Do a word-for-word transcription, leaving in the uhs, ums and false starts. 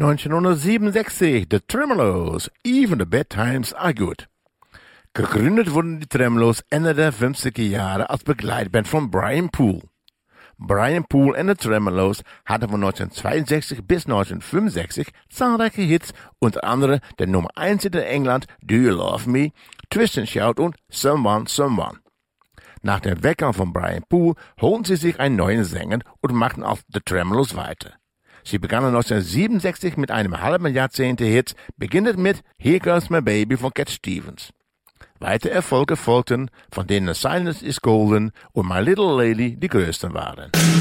neunzehnhundertsiebenundsechzig, The Tremeloes, Even the Bad Times Are Good. Gegründet wurden die Tremeloes Ende der fünfziger Jahre als Begleitband von Brian Poole. Brian Poole and the Tremeloes hatten von neunzehnhundertzweiundsechzig bis neunzehnhundertfünfundsechzig zahlreiche Hits, unter anderem der Nummer eins in England Do You Love Me, Twist and Shout und Someone Someone. Nach dem Weggang von Brian Poole holten sie sich einen neuen Sänger und machten auf The Tremeloes weiter. Sie begannen neunzehnhundertsiebenundsechzig mit einem halben Jahrzehnt Hits, beginnend mit Here Comes My Baby von Cat Stevens. Weitere Erfolge folgten, von denen Silence is Golden und My Little Lady die größten waren.